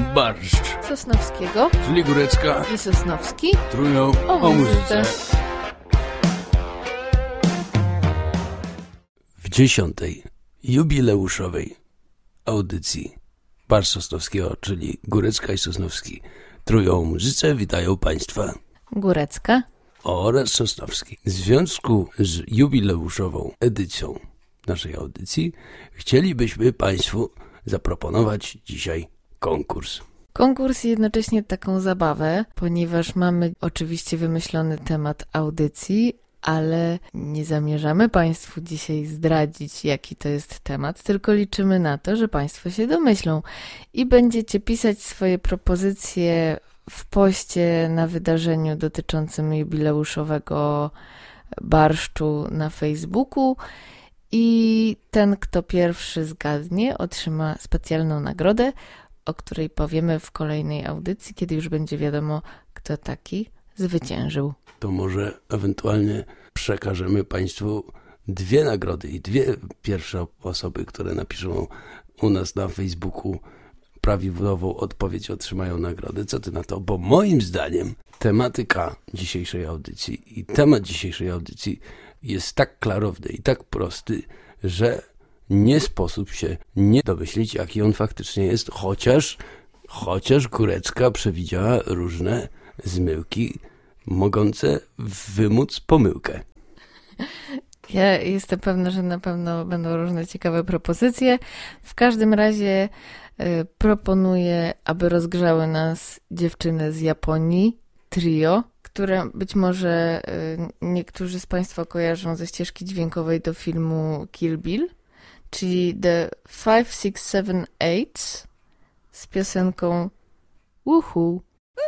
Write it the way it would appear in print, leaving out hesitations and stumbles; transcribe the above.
barszcz Sosnowskiego, czyli Górecka i Sosnowski trują o muzyce. W 10. jubileuszowej audycji Barszcz Sosnowskiego, czyli Górecka i Sosnowski trują o muzyce, witają Państwa Górecka oraz Sosnowski. W związku z jubileuszową edycją naszej audycji chcielibyśmy Państwu zaproponować dzisiaj konkurs. Konkurs i jednocześnie taką zabawę, ponieważ mamy oczywiście wymyślony temat audycji, ale nie zamierzamy Państwu dzisiaj zdradzić, jaki to jest temat, tylko liczymy na to, że Państwo się domyślą i będziecie pisać swoje propozycje w poście na wydarzeniu dotyczącym jubileuszowego barszczu na Facebooku i ten, kto pierwszy zgadnie, otrzyma specjalną nagrodę, o której powiemy w kolejnej audycji, kiedy już będzie wiadomo, kto taki zwyciężył. To może ewentualnie przekażemy Państwu 2 nagrody i 2 pierwsze osoby, które napiszą u nas na Facebooku prawidłową odpowiedź, otrzymają nagrodę. Co ty na to? Bo moim zdaniem tematyka dzisiejszej audycji i temat dzisiejszej audycji jest tak klarowny i tak prosty, że nie sposób się nie domyślić, jaki on faktycznie jest, chociaż Górecka przewidziała różne zmyłki mogące wymóc pomyłkę. Ja jestem pewna, że na pewno będą różne ciekawe propozycje. W każdym razie proponuję, aby rozgrzały nas dziewczyny z Japonii, trio, które być może niektórzy z Państwa kojarzą ze ścieżki dźwiękowej do filmu Kill Bill, czyli The 5, 6, 7, 8 z piosenką Woohoo.